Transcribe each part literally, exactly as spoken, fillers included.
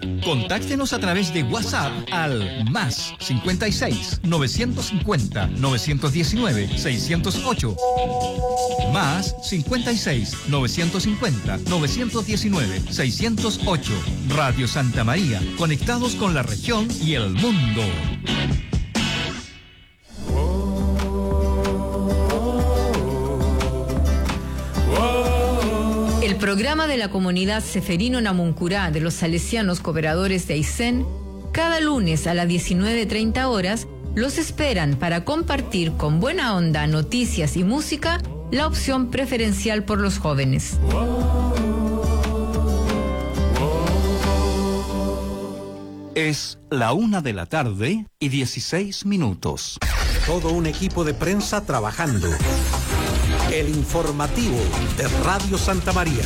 Contáctenos a través de WhatsApp al más cincuenta y seis, novecientos cincuenta, novecientos diecinueve, seiscientos ocho. Más cincuenta y seis, novecientos cincuenta, novecientos diecinueve, seiscientos ocho. Radio Santa María, conectados con la región y el mundo. El programa de la comunidad Seferino Namuncurá de los salesianos cooperadores de Aysén, cada lunes a las diecinueve treinta horas, los esperan para compartir con buena onda noticias y música, la opción preferencial por los jóvenes. Es la una de la tarde y dieciséis minutos. Todo un equipo de prensa trabajando. El informativo de Radio Santa María.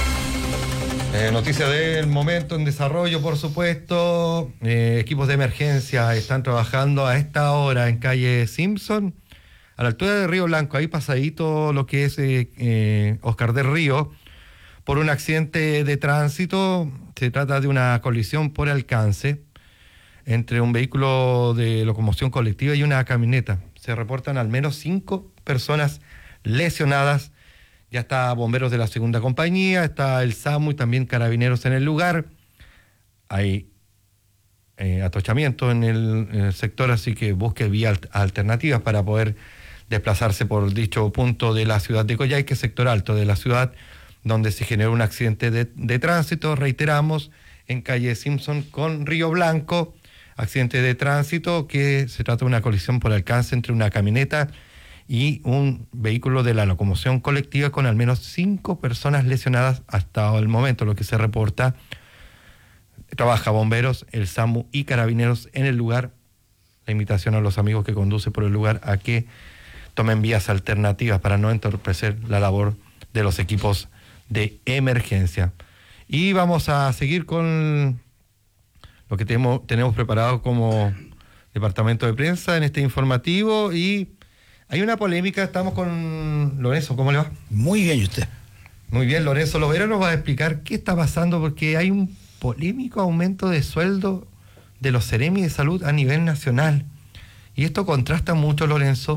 Eh, noticia del momento en desarrollo, por supuesto. Eh, equipos de emergencia están trabajando a esta hora en calle Simpson, a la altura de Río Blanco, ahí pasadito lo que es eh, eh, Oscar del Río, por un accidente de tránsito. Se trata de una colisión por alcance entre un vehículo de locomoción colectiva y una camioneta. Se reportan al menos cinco personas lesionadas. Ya está bomberos de la segunda compañía, está el SAMU y también carabineros en el lugar. Hay eh, atochamiento en el, en el sector, así que busque vías alternativas para poder desplazarse por dicho punto de la ciudad de Coyhaique, sector alto de la ciudad, donde se generó un accidente de, de tránsito, reiteramos, en calle Simpson con Río Blanco. Accidente de tránsito que se trata de una colisión por alcance entre una camioneta y un vehículo de la locomoción colectiva con al menos cinco personas lesionadas hasta el momento, lo que se reporta. Trabaja bomberos, el SAMU y carabineros en el lugar. La invitación a los amigos que conducen por el lugar a que tomen vías alternativas para no entorpecer la labor de los equipos de emergencia. Y vamos a seguir con lo que tenemos, tenemos preparado como departamento de prensa en este informativo. Y hay una polémica, estamos con Lorenzo, ¿cómo le va? Muy bien, ¿y usted? Muy bien, Lorenzo Lovera nos va a explicar qué está pasando, porque hay un polémico aumento de sueldo de los Seremi de Salud a nivel nacional. Y esto contrasta mucho, Lorenzo,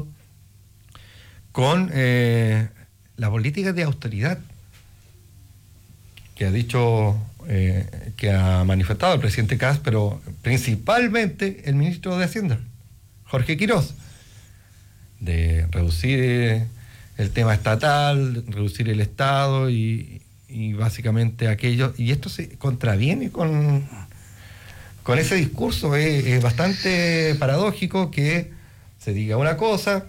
con eh, la política de austeridad que ha dicho, eh, que ha manifestado el presidente Kast, pero principalmente el ministro de Hacienda, Jorge Quirós, de reducir el tema estatal, reducir el Estado y, y básicamente aquello, y esto se contraviene con, con ese discurso. Es, es bastante paradójico que se diga una cosa,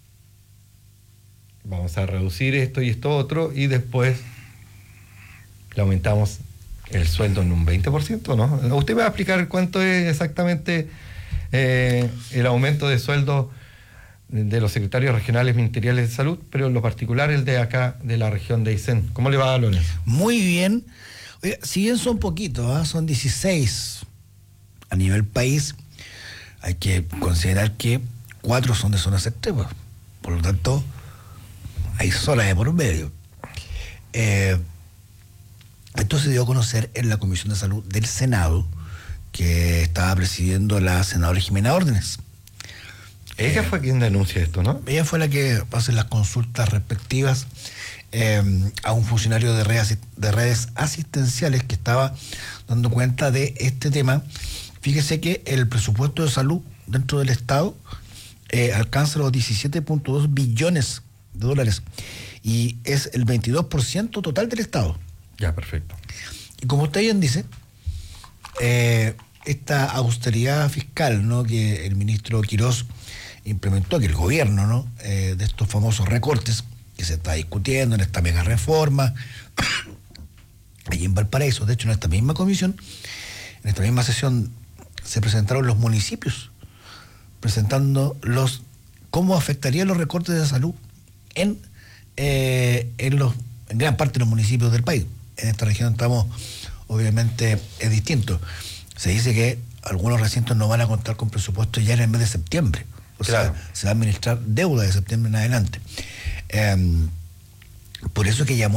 vamos a reducir esto y esto otro, y después le aumentamos el sueldo en un veinte por ciento, ¿no? Usted me va a explicar cuánto es exactamente eh, el aumento de sueldo de los secretarios regionales ministeriales de salud, pero en lo particular el de acá, de la región de Aysén. ¿Cómo le va, Lorenzo? Muy bien. Oye, si bien son poquitos, ¿eh? Son dieciséis a nivel país, hay que considerar que cuatro son de zonas extremas. Por lo tanto, hay zonas de por medio. Eh, esto se dio a conocer en la Comisión de Salud del Senado, que estaba presidiendo la senadora Jimena Órdenes. Ella fue quien denuncia esto, ¿no? Ella fue la que hace las consultas respectivas eh, a un funcionario de redes, de redes asistenciales que estaba dando cuenta de este tema. Fíjese que el presupuesto de salud dentro del Estado eh, alcanza los diecisiete punto dos billones de dólares y es el veintidós por ciento total del Estado. Ya, perfecto. Y como usted bien dice, eh, esta austeridad fiscal, ¿no?, que el ministro Quirós implementó, que el gobierno, ¿no?, eh, de estos famosos recortes que se está discutiendo en esta mega reforma, allí en Valparaíso. De hecho, en esta misma comisión, en esta misma sesión, se presentaron los municipios, presentando los cómo afectarían los recortes de salud en, eh, en, los, en gran parte de los municipios del país. En esta región estamos, obviamente, es distinto. Se dice que algunos recintos no van a contar con presupuesto ya en el mes de septiembre. O claro. sea, se va a administrar deuda de septiembre en adelante. Eh, por eso que llamó